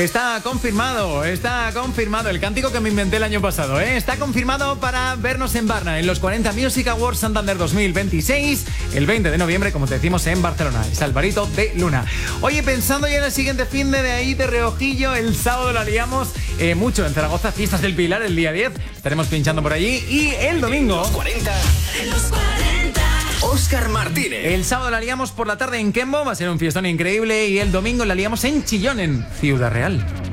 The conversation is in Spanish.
Está confirmado el cántico que me inventé el año pasado, ¿eh? Está confirmado para vernos en Barna, en los 40 Music Awards Santander 2026, el 20 de noviembre, como te decimos, en Barcelona. Es Alvarito de Luna. Oye, pensando ya en el siguiente fin de ahí de reojillo, el sábado la liamos mucho en Zaragoza, Fiestas del Pilar, el día 10. Estaremos pinchando por allí. Y el domingo... Los 40. Óscar Martínez. El sábado la liamos por la tarde en Kembo, va a ser un fiestón increíble. Y el domingo la liamos en Chillón, en Ciudad Real.